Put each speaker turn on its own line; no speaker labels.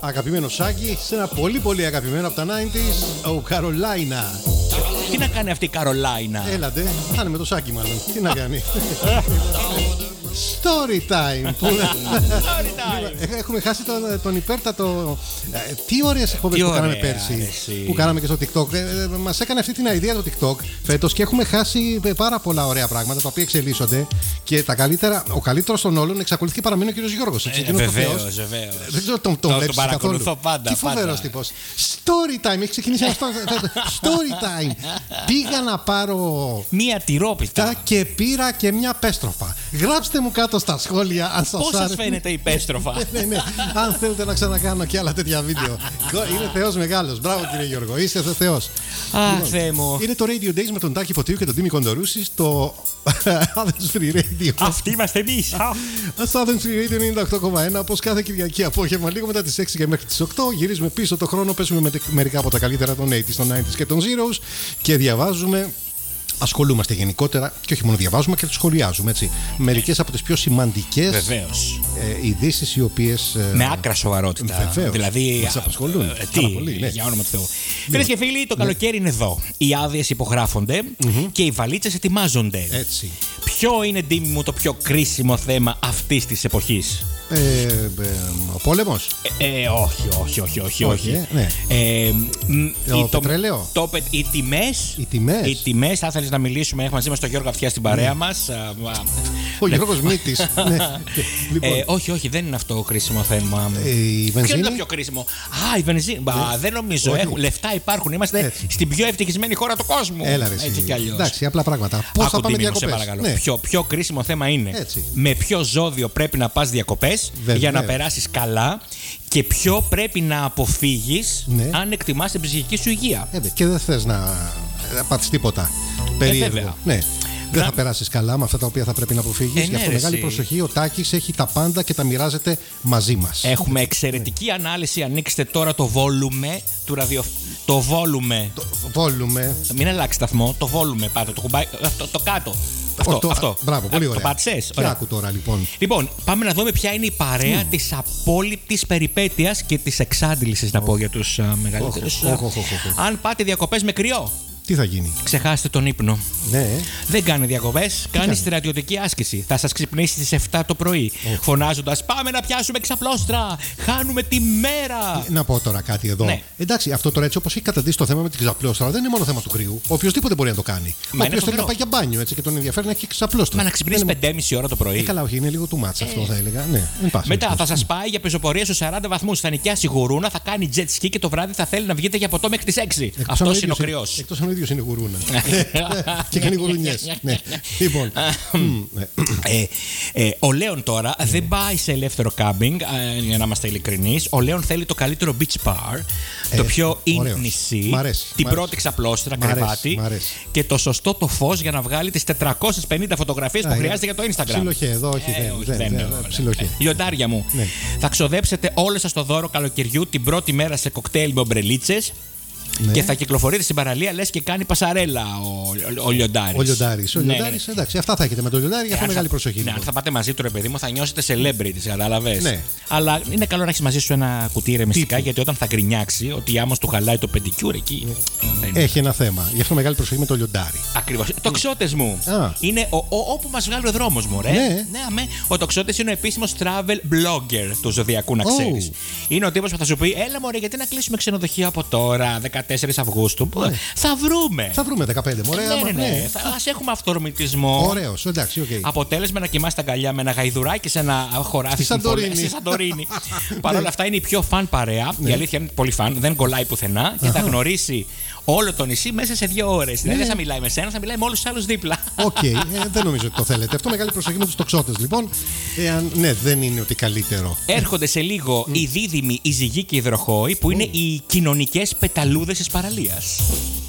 Αγαπημένο Σάκη, σε ένα πολύ πολύ αγαπημένο από τα 90s, ο Καρολάινα.
Τι να κάνει αυτή η Καρολάινα?
Έλατε, θα είναι με το Σάκη μάλλον. Τι να κάνει. Story time. Έχουμε χάσει τον υπέρτατο. Τι ωραίες εκπομπές που κάναμε πέρσι. Που κάναμε και στο TikTok. Μας έκανε αυτή την ιδέα το TikTok φέτος και έχουμε χάσει πάρα πολλά ωραία πράγματα τα οποία εξελίσσονται. Και τα καλύτερα, ο καλύτερος των όλων εξακολουθεί και παραμένει ο κύριος Γιώργος.
Βεβαίως.
Δεν ξέρω, τον βλέπεις
παρακολουθώ πάντα.
Τι φοβερός τύπος. Story time, έχει ξεκινήσει αυτό. Story time. Πήγα να πάρω
μία τυρόπιτα
και πήρα και μια πέστροφα. Γράψτε μου κάτω στα σχόλια αν σας
πώς σας φαίνεται η πέστροφα.
Ναι. Αν θέλετε να ξανακάνω και άλλα τέτοια βίντεο. Είναι θεός μεγάλος. Μπράβο κύριε Γιώργο, είσαι θεός.
Αχ, Θεέ μου.
Είναι το Radio Days με τον Τάκη Φωτίου και τον Τίμη Κοντορούση στο Athens Free Radio.
Αυτοί είμαστε εμείς.
Στο Athens Free Radio 98,1. Όπως κάθε Κυριακή απόγευμα, λίγο μετά τις 6 και μέχρι τις 8, γυρίζουμε πίσω το χρόνο, παίζουμε με μερικά από τα καλύτερα των 80s, των 90s και των Zeros και διαβάζουμε. Ασχολούμαστε γενικότερα και όχι μόνο διαβάζουμε και σχολιάζουμε, έτσι. Μερικές από τις πιο σημαντικές ειδήσεις οι οποίες.
Με άκρα σοβαρότητα.
Βεβαίως.
Δηλαδή.
Μας απασχολούν.
Πολύ, ναι. Για όνομα του Θεού. Φίλες και φίλοι, το καλοκαίρι είναι εδώ. Οι άδειες υπογράφονται και οι βαλίτσες ετοιμάζονται.
Έτσι.
Ποιο είναι, Ντίμη μου, το πιο κρίσιμο θέμα αυτής της εποχής?
Ο πόλεμος.
Όχι.
Ναι. Το πετρέλαιο.
Οι τιμές. Θα ήθελες να μιλήσουμε? Έχουμε μαζί μας τον Γιώργο Αυτιά στην παρέα μας.
Ο Γιώργος Μύτης.
Όχι, δεν είναι αυτό κρίσιμο θέμα.
Η βενζίνη.
Ποιο είναι το πιο κρίσιμο? Η βενζίνη. Δεν νομίζω. Λεφτά υπάρχουν. Είμαστε στην πιο ευτυχισμένη χώρα του κόσμου. Έτσι κι αλλιώς.
Εντάξει, απλά πράγματα. Πώς θα πάμε διακοπές?
Πιο κρίσιμο θέμα είναι με ποιο ζώδιο πρέπει να πας διακοπές για να περάσεις καλά και ποιο πρέπει να αποφύγεις αν εκτιμάς την ψυχική σου υγεία.
Και δεν θες να πάθεις τίποτα περίεργο. Δεν θα περάσεις καλά με αυτά τα οποία θα πρέπει να αποφύγεις. Γι' αυτό μεγάλη προσοχή. Ο Τάκης έχει τα πάντα και τα μοιράζεται μαζί μας.
Έχουμε εξαιρετική ανάλυση. Ανοίξτε τώρα το volume του ραδιοφώνου. Το volume. Μην αλλάξει σταθμό. Το volume. Πάτε το κουμπάκι. Το κάτω. Αυτό.
Μπράβο, πολύ ωραία.
Το πάτησες.
Τι άκου τώρα λοιπόν.
Λοιπόν, πάμε να δούμε ποια είναι η παρέα της απόλυτης περιπέτειας και της εξάντλησης, να πω για τους μεγαλύτερους. Αν πάτε διακοπές με κρυό,
τι θα γίνει?
Ξεχάστε τον ύπνο.
Ναι.
Δεν κάνει διακοπές, κάνει στρατιωτική άσκηση. Θα σας ξυπνήσει στις 7 το πρωί, φωνάζοντας: πάμε να πιάσουμε ξαπλώστρα! Χάνουμε τη μέρα!
Να πω τώρα κάτι εδώ. Ναι. Εντάξει, αυτό τώρα έτσι όπως έχει καταντήσει το θέμα με την ξαπλώστρα δεν είναι μόνο θέμα του κρύου. Οποιοςδήποτε μπορεί να το κάνει. Ο οποίος θέλει να πάει για μπάνιο έτσι, και τον ενδιαφέρει να έχει ξαπλώστρα.
Μα να ξυπνήσει 5,5 ώρα το πρωί.
Καλά, όχι, είναι λίγο του μάτσα αυτό θα έλεγα. Ναι,
μετά θα σας πάει για πεζοπορία στους 40 βαθμούς. Θα νοικιάσει γουρούνα, θα κάνει jet ski και το βράδυ θα θέλει να βγείτε για ποτό μέχρι τις 6. Αυτό είναι ο κρυός.
Εκτός αν ο ίδιος είναι γουρούνα. Και κάνει γουρουνιές. Λοιπόν.
Ο Λέων τώρα δεν πάει σε ελεύθερο κάμπινγκ, για να είμαστε ειλικρινείς. Ο Λέων θέλει το καλύτερο beach bar, το πιο in νησί, την πρώτη ξαπλώστρα, κρεβάτι και το σωστό το φως για να βγάλει τις 450 φωτογραφίες που χρειάζεται για το Instagram.
Ψιλοχέ, εδώ όχι. Δεν.
Λιοντάρια μου, θα ξοδέψετε όλο σας το δώρο καλοκαιριού την πρώτη μέρα σε κοκτέιλ με ομπρελίτσες. Ναι. Και θα κυκλοφορείτε στην παραλία, λες και κάνει πασαρέλα ο Λιοντάρης.
Ο Λιοντάρης, εντάξει, αυτά θα έχετε με τον Λιοντάρη, γι' αυτό μεγάλη προσοχή.
Ναι, αν θα πάτε μαζί του, ρε παιδί μου, θα νιώσετε celebrities, κατάλαβες.
Ναι.
Αλλά είναι καλό να έχεις μαζί σου ένα κουτί ηρεμιστικά, γιατί όταν θα γκρινιάξει ότι άμα του χαλάει το πεντικιούρ εκεί.
Έχει ένα θέμα. Γι' αυτό μεγάλη προσοχή με τον Λιοντάρη.
Ακριβώς. Τοξότες μου. Είναι όπου μας βγάλει ο δρόμος μου, ρε. Ναι, ο Τοξότες είναι ο επίσημος travel blogger του ζωδιακού, να ξέρεις. Είναι ο τύπος που θα σου πει: έλα μωρέ, γιατί να κλείσουμε ξενοδοχείο από τώρα, 14 Αυγούστου. Θα βρούμε.
Θα βρούμε 15, μωρέ.
Ναι. Ας έχουμε αυτορμητισμό.
Ωραίος, εντάξει, οκ.
Αποτέλεσμα να κοιμάσαι τα αγκαλιά με ένα γαϊδουράκι σε ένα χωράφι στη Σαντορίνη. Παρ' όλα αυτά είναι η πιο φαν παρέα. Η αλήθεια είναι πολύ φαν, δεν κολλάει πουθενά και θα γνωρίσει όλο το νησί μέσα σε 2 ώρες. Δηλαδή δεν θα μιλάει με σένα, θα μιλάει με όλους τους άλλους δίπλα.
Οκ, δεν νομίζω ότι το θέλετε. Αυτό μεγάλη προσοχή με τους τοξότες λοιπόν. Ναι, δεν είναι ότι καλύτερο.
Έρχονται σε λίγο οι δίδυμοι, οι ζυγοί και οι υδροχόοι που είναι οι κοινωνικές πεταλούδες της παραλίας.